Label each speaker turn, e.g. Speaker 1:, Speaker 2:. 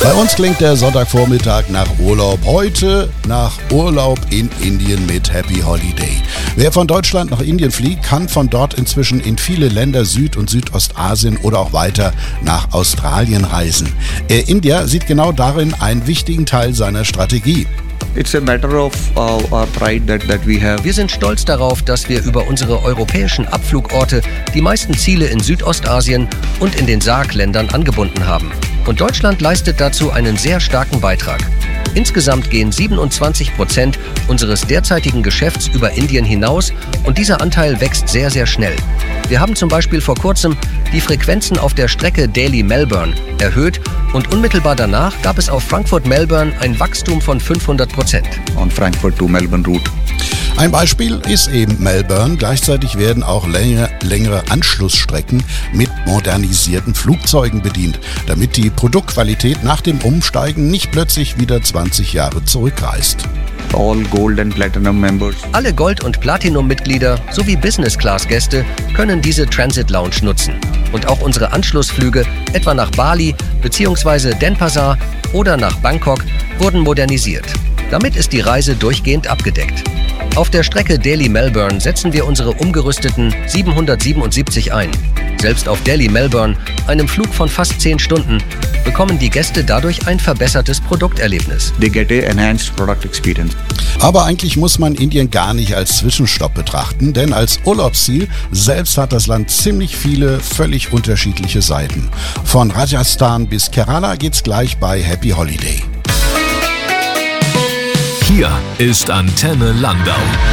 Speaker 1: Bei uns klingt der Sonntagvormittag nach Urlaub. Heute nach Urlaub in Indien mit Happy Holiday. Wer von Deutschland nach Indien fliegt, kann von dort inzwischen in viele Länder Süd- und Südostasien oder auch weiter nach Australien reisen. Air India sieht genau darin einen wichtigen Teil seiner Strategie.
Speaker 2: It's a matter of our pride that we have.
Speaker 3: Wir sind stolz darauf, dass wir über unsere europäischen Abflugorte die meisten Ziele in Südostasien und in den SAARC-Ländern angebunden haben. Und Deutschland leistet dazu einen sehr starken Beitrag. Insgesamt gehen 27% unseres derzeitigen Geschäfts über Indien hinaus und dieser Anteil wächst sehr, sehr schnell. Wir haben zum Beispiel vor kurzem die Frequenzen auf der Strecke Delhi-Melbourne erhöht und unmittelbar danach gab es auf Frankfurt-Melbourne ein Wachstum von 500%.
Speaker 2: On Frankfurt to Melbourne route.
Speaker 1: Ein Beispiel ist eben Melbourne. Gleichzeitig werden auch längere Anschlussstrecken mit modernisierten Flugzeugen bedient, damit die Produktqualität nach dem Umsteigen nicht plötzlich wieder 20 Jahre zurückreist.
Speaker 2: All Gold and Platinum members.
Speaker 3: Alle Gold- und Platinum-Mitglieder sowie Business-Class-Gäste können diese Transit Lounge nutzen. Und auch unsere Anschlussflüge, etwa nach Bali bzw. Denpasar oder nach Bangkok, wurden modernisiert. Damit ist die Reise durchgehend abgedeckt. Auf der Strecke Delhi-Melbourne setzen wir unsere umgerüsteten 777 ein. Selbst auf Delhi-Melbourne, einem Flug von fast 10 Stunden, bekommen die Gäste dadurch ein verbessertes Produkterlebnis.
Speaker 2: They get a enhanced product experience.
Speaker 1: Aber eigentlich muss man Indien gar nicht als Zwischenstopp betrachten, denn als Urlaubsziel selbst hat das Land ziemlich viele völlig unterschiedliche Seiten. Von Rajasthan bis Kerala geht's gleich bei Happy Holiday.
Speaker 4: Hier ist Antenne Landau.